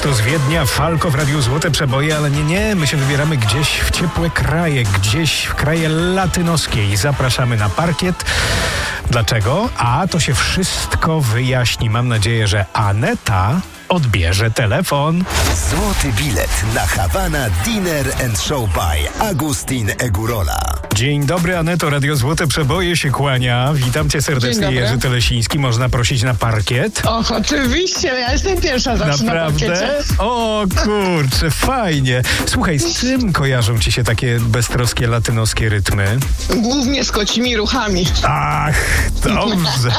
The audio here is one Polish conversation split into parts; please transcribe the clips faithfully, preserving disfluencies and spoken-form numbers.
prosto z Wiednia, Falco w Radiu Złote Przeboje, ale nie, nie, my się wybieramy gdzieś w ciepłe kraje, gdzieś w kraje latynoskie i zapraszamy na parkiet. Dlaczego? A to się wszystko wyjaśni. Mam nadzieję, że Aneta odbierze telefon. Złoty bilet na Havana Dinner and Show by Agustin Egurola. Dzień dobry, Aneto, Radio Złote Przeboje się kłania. Witam cię serdecznie, Jerzy Telesiński. Można prosić na parkiet? Och, oczywiście, ja jestem pierwsza zawsze na parkiecie. Naprawdę? O kurczę, fajnie. Słuchaj, z czym kojarzą ci się takie beztroskie latynoskie rytmy? Głównie z kocimi ruchami. Ach, dobrze.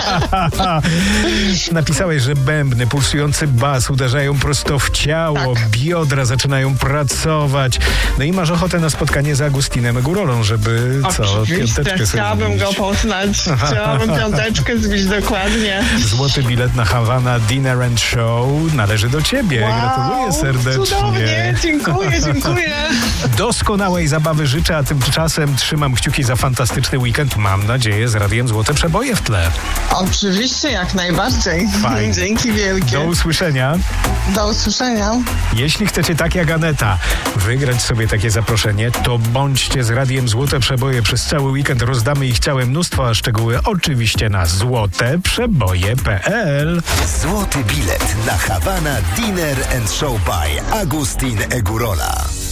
Napisałeś, że bębny, pulsujący bas uderzają prosto w ciało, tak. Biodra zaczynają pracować. No i masz ochotę na spotkanie z Agustinem Egurolą, żeby co? Oczywiście, chciałabym go poznać. Chciałabym piąteczkę zbić dokładnie. Złoty bilet na Havana Dinner and Show należy do ciebie. Wow, gratuluję serdecznie. Cudownie, dziękuję, dziękuję. Doskonałej zabawy życzę, a tymczasem trzymam kciuki za fantastyczny weekend. Mam nadzieję z Radiem Złote Przeboje w tle. Oczywiście, jak najbardziej. Fajnie. Dzięki wielkie. Do usłyszenia. Do usłyszenia. Jeśli chcecie tak jak Aneta wygrać sobie takie zaproszenie, to bądźcie z Radiem Złote Przeboje przez cały weekend. Rozdamy ich całe mnóstwo, a szczegóły oczywiście na złote przeboje kropka p l. Złoty bilet na Havana Dinner and Show by Agustin Egurola.